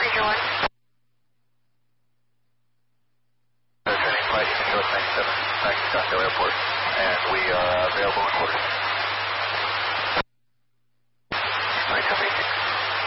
Major 1. Training flight, US 97, back to Scottsdale Airport, and we are available in quarters.